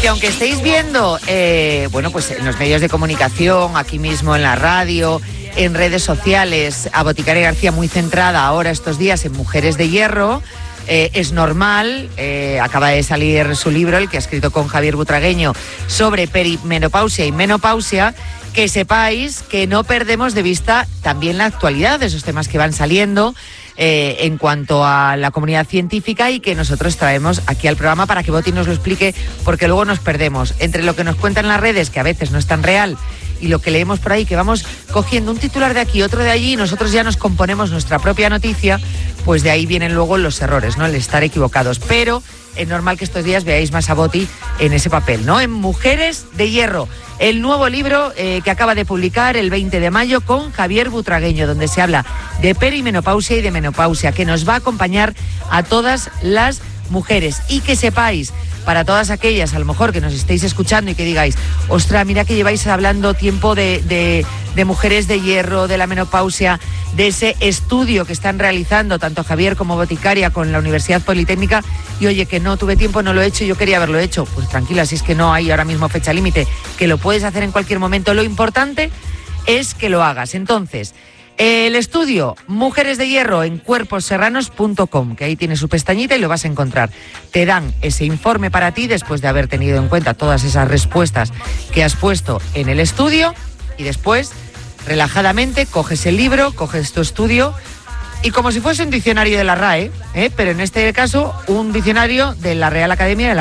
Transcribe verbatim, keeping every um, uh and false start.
Que aunque estéis viendo, eh, bueno, pues en los medios de comunicación, aquí mismo en la radio, en redes sociales, a Boticaria García muy centrada ahora estos días en Mujeres de Hierro, eh, es normal, eh, acaba de salir su libro, el que ha escrito con Javier Butragueño, sobre perimenopausia y menopausia, que sepáis que no perdemos de vista también la actualidad de esos temas que van saliendo, Eh, en cuanto a la comunidad científica, y que nosotros traemos aquí al programa para que Boti nos lo explique, porque luego nos perdemos entre lo que nos cuentan las redes, que a veces no es tan real, y lo que leemos por ahí, que vamos cogiendo un titular de aquí, otro de allí, y nosotros ya nos componemos nuestra propia noticia. Pues de ahí vienen luego los errores, ¿no? El estar equivocados. Pero es normal que estos días veáis más a Boti en ese papel, ¿no? En Mujeres de Hierro, el nuevo libro eh, que acaba de publicar el veinte de mayo con Javier Butragueño, donde se habla de perimenopausia y de menopausia, que nos va a acompañar a todas las mujeres. Y que sepáis, para todas aquellas a lo mejor que nos estéis escuchando y que digáis, ostra, mira que lleváis hablando tiempo de, de, de Mujeres de Hierro, de la menopausia, de ese estudio que están realizando tanto Javier como Boticaria con la Universidad Politécnica, y oye, que no tuve tiempo, no lo he hecho, yo quería haberlo hecho. Pues tranquila, si es que no hay ahora mismo fecha límite, que lo puedes hacer en cualquier momento. Lo importante es que lo hagas. Entonces, el estudio Mujeres de Hierro en cuerpos serranos punto com, que ahí tienes su pestañita y lo vas a encontrar. Te dan ese informe para ti después de haber tenido en cuenta todas esas respuestas que has puesto en el estudio, y después, relajadamente, coges el libro, coges tu estudio, y como si fuese un diccionario de la R A E, ¿eh? Pero en este caso un diccionario de la Real Academia de la